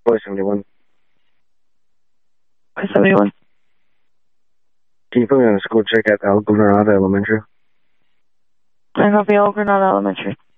571. 571. Can you put me on a school check at El Granada Elementary? I copy El Granada Elementary.